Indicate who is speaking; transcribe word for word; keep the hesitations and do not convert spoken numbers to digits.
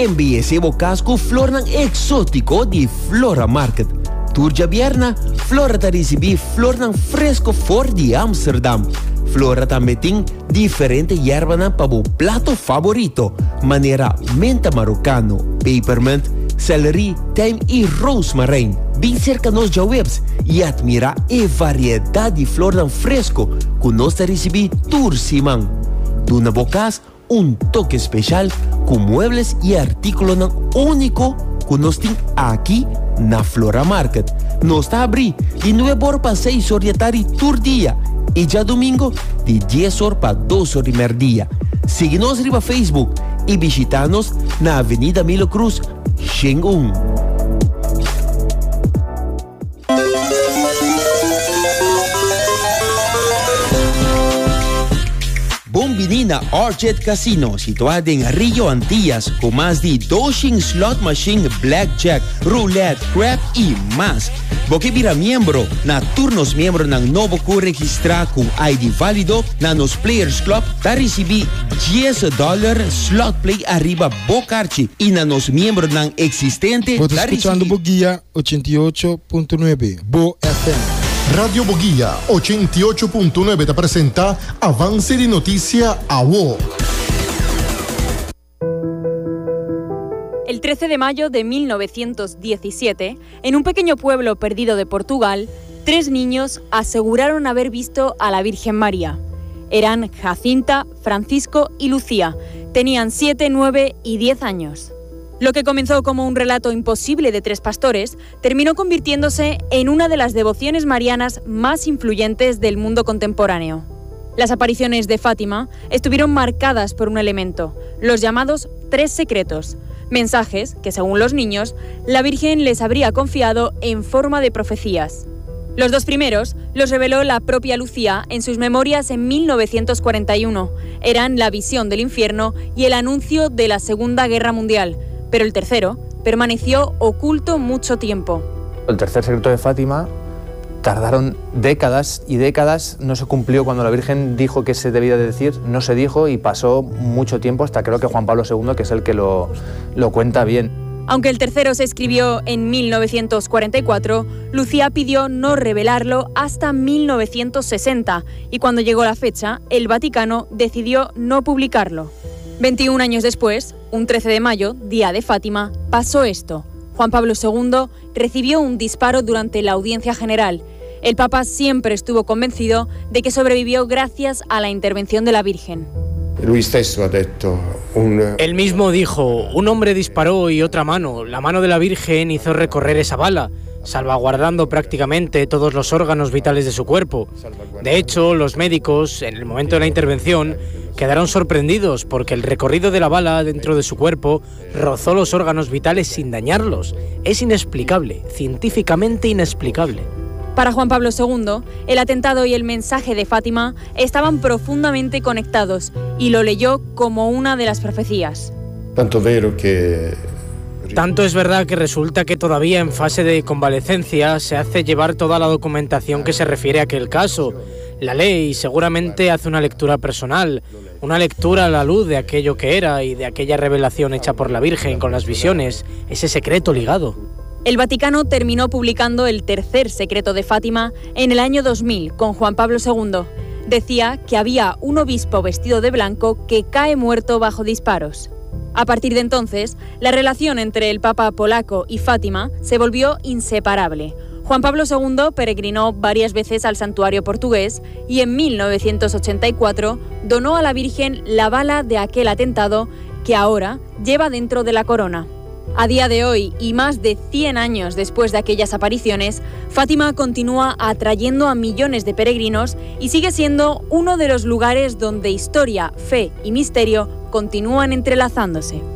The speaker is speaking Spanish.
Speaker 1: Envíese Bocasco flor exótico de Flora Market. Turja Bierna, Flora ta recebi flor fresco for de Amsterdam. Flora também tem diferente hierba para o plato favorito. Maneira menta marocano, peppermint, celery, thyme e rosemary. Bem cerca nos webs e admira a variedade de flor fresco que nós recebi tur Simão. Duna Bocas, um toque especial com muebles e artículos único que nós temos aqui na Flora Market. Nós está abri de nove horas para seis horas de tarde por dia e já domingo de dez horas para doze horas de meio-dia. Siga-nos no Facebook e visita-nos na Avenida Milo Cruz, Xingun. Bombinina Orchard Casino, situada en Rio Antillas, con más de doscientos slot machine, blackjack, roulette, crab y más. Porque vira miembro, na turnos miembro nan novo cu registrar con I D válido, na nos Players Club, da recibi diez dólares slot play arriba bocarchi y na nos miembro nan existente,
Speaker 2: Vos escuchando Boguía ochenta y ocho punto nueve, Bo F M.
Speaker 3: Radio Boguía ochenta y ocho punto nueve te presenta Avance de Noticia A W O.
Speaker 4: El trece de mayo de mil novecientos diecisiete, en un pequeño pueblo perdido de Portugal, tres niños aseguraron haber visto a la Virgen María. Eran Jacinta, Francisco y Lucía. Tenían siete, nueve y diez años. Lo que comenzó como un relato imposible de tres pastores terminó convirtiéndose en una de las devociones marianas más influyentes del mundo contemporáneo. Las apariciones de Fátima estuvieron marcadas por un elemento, los llamados tres secretos, mensajes que, según los niños, la Virgen les habría confiado en forma de profecías. Los dos primeros los reveló la propia Lucía en sus memorias en mil novecientos cuarenta y uno. Eran la visión del infierno y el anuncio de la Segunda Guerra Mundial. Pero el tercero permaneció oculto mucho tiempo.
Speaker 5: El tercer secreto de Fátima tardaron décadas y décadas, no se cumplió cuando la Virgen dijo que se debía de decir, no se dijo y pasó mucho tiempo hasta creo que Juan Pablo segundo, que es el que lo, lo cuenta bien.
Speaker 4: Aunque el tercero se escribió en mil novecientos cuarenta y cuatro, Lucía pidió no revelarlo hasta mil novecientos sesenta y cuando llegó la fecha, el Vaticano decidió no publicarlo. veintiún años después, un trece de mayo, día de Fátima, pasó esto. Juan Pablo segundo recibió un disparo durante la audiencia general. El Papa siempre estuvo convencido de que sobrevivió gracias a la intervención de la Virgen.
Speaker 6: Él mismo dijo, un hombre disparó y otra mano, la mano de la Virgen hizo recorrer esa bala, salvaguardando prácticamente todos los órganos vitales de su cuerpo. De hecho, los médicos, en el momento de la intervención, quedaron sorprendidos porque el recorrido de la bala dentro de su cuerpo rozó los órganos vitales sin dañarlos. Es inexplicable, científicamente inexplicable.
Speaker 4: Para Juan Pablo segundo, el atentado y el mensaje de Fátima estaban profundamente conectados y lo leyó como una de las profecías.
Speaker 7: Tanto vero que...
Speaker 6: Tanto es verdad que resulta que todavía en fase de convalecencia se hace llevar toda la documentación que se refiere a aquel caso. La ley seguramente hace una lectura personal, una lectura a la luz de aquello que era y de aquella revelación hecha por la Virgen con las visiones, ese secreto ligado.
Speaker 4: El Vaticano terminó publicando el tercer secreto de Fátima en el año dos mil con Juan Pablo segundo. Decía que había un obispo vestido de blanco que cae muerto bajo disparos. A partir de entonces, la relación entre el Papa polaco y Fátima se volvió inseparable. Juan Pablo segundo peregrinó varias veces al santuario portugués y en mil novecientos ochenta y cuatro donó a la Virgen la bala de aquel atentado que ahora lleva dentro de la corona. A día de hoy, y más de cien años después de aquellas apariciones, Fátima continúa atrayendo a millones de peregrinos y sigue siendo uno de los lugares donde historia, fe y misterio continúan entrelazándose.